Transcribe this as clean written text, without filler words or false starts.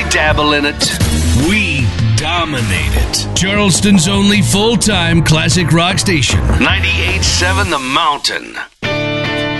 dabble in it. We dominate it. Charleston's only full-time classic rock station. 98.7 The Mountain.